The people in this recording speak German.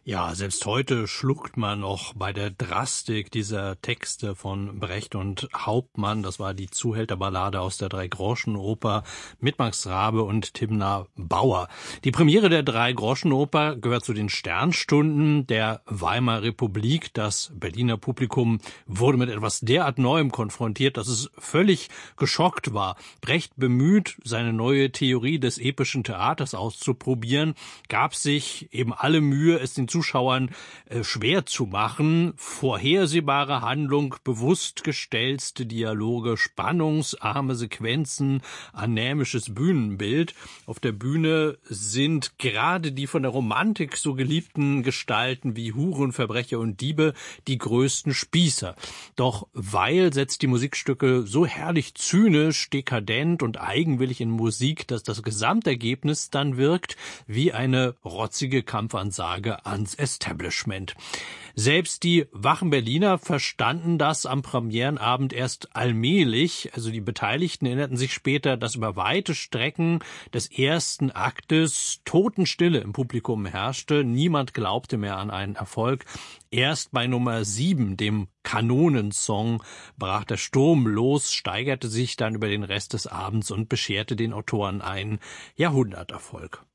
Ja, selbst heute schluckt man noch bei der Drastik dieser Texte von Brecht und Hauptmann. Das war die Zuhälterballade aus der Dreigroschenoper mit Max Rabe und Timna Bauer. Die Premiere der Dreigroschenoper gehört zu den Sternstunden der Weimarer Republik. Das Berliner Publikum wurde mit etwas derart Neuem konfrontiert, dass es völlig geschockt war. Brecht, bemüht, seine neue Theorie des epischen Theaters auszuprobieren, gab sich eben alle Mühe, es den Zuschauern schwer zu machen. Vorhersehbare Handlung, bewusst gestelzte Dialoge, spannungsarme Sequenzen, anämisches Bühnenbild. Auf der Bühne sind gerade die von der Romantik so geliebten Gestalten wie Huren, Verbrecher und Diebe die größten Spießer. Doch Weil setzt die Musikstücke so herrlich zynisch, dekadent und eigenwillig in Musik, dass das Gesamtergebnis dann wirkt wie eine rotzige Kampfansage ans Establishment. Selbst die wachen Berliner verstanden das am Premierenabend erst allmählich. Also die Beteiligten erinnerten sich später, dass über weite Strecken des ersten Aktes Totenstille im Publikum herrschte. Niemand glaubte mehr an einen Erfolg. Erst bei Nummer 7, dem Kanonensong, brach der Sturm los, steigerte sich dann über den Rest des Abends und bescherte den Autoren einen Jahrhunderterfolg.